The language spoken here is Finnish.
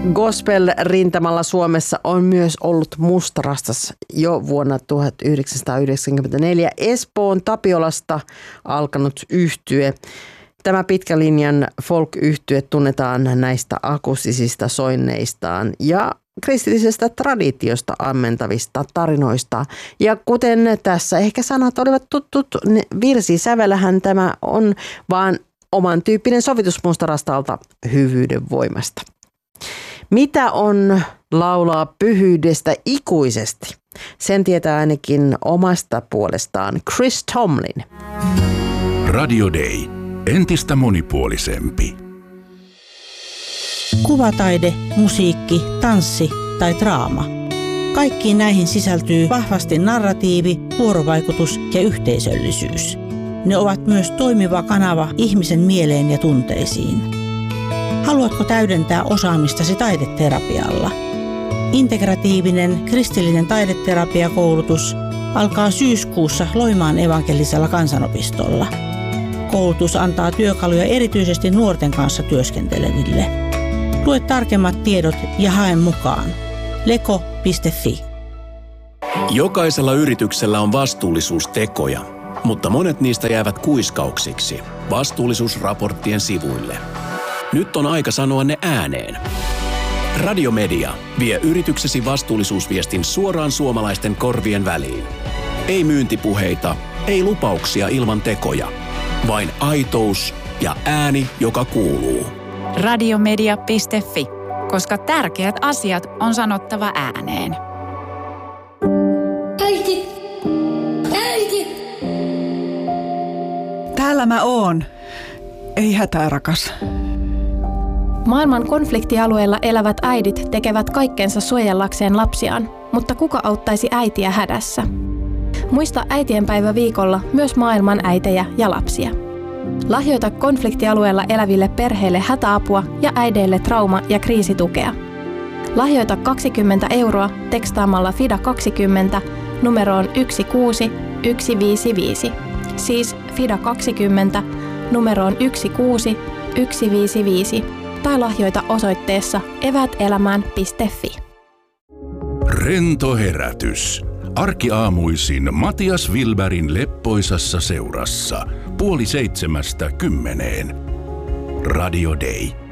Gospel-rintamalla Suomessa on myös ollut mustarastas jo vuonna 1994 Espoon Tapiolasta alkanut yhtye. Tämä pitkän linjan folk-yhtye tunnetaan näistä akustisista soinneistaan ja kristillisestä traditiosta ammentavista tarinoista. Ja kuten tässä ehkä sanat olivat tutut, virsisävellähän tämä on vaan oman tyyppinen sovitus mustarastalta hyvyyden voimasta. Mitä on laulaa pyhyydestä ikuisesti? Sen tietää ainakin omasta puolestaan Chris Tomlin. Radio Day. Entistä monipuolisempi. Kuvataide, musiikki, tanssi tai draama. Kaikkiin näihin sisältyy vahvasti narratiivi, vuorovaikutus ja yhteisöllisyys. Ne ovat myös toimiva kanava ihmisen mieleen ja tunteisiin. Haluatko täydentää osaamistasi taideterapialla? Integratiivinen kristillinen taideterapiakoulutus alkaa syyskuussa Loimaan evankelisella kansanopistolla. Koulutus antaa työkaluja erityisesti nuorten kanssa työskenteleville. Lue tarkemmat tiedot ja hae mukaan. leko.fi. Jokaisella yrityksellä on vastuullisuustekoja, mutta monet niistä jäävät kuiskauksiksi vastuullisuusraporttien sivuille. Nyt on aika sanoa ne ääneen. Radiomedia vie yrityksesi vastuullisuusviestin suoraan suomalaisten korvien väliin. Ei myyntipuheita, ei lupauksia ilman tekoja. Vain aitous ja ääni, joka kuuluu. Radiomedia.fi, koska tärkeät asiat on sanottava ääneen. Äiti! Äiti! Täällä mä oon. Ei hätää, rakas. Maailman konfliktialueella elävät äidit tekevät kaikkensa suojellakseen lapsiaan, mutta kuka auttaisi äitiä hädässä? Muista äitienpäivä viikolla myös maailman äitejä ja lapsia. Lahjoita konfliktialueella eläville perheille hätäapua ja äideille trauma- ja kriisitukea. Lahjoita 20 € tekstaamalla FIDA20 numeroon 16155. Siis FIDA20 numeroon 16155. Tai lahjoita osoitteessa evätelämään.fi. Rento herätys. Arkiaamuisin Matias Wilbergin leppoisassa seurassa 6:30. Radio Day.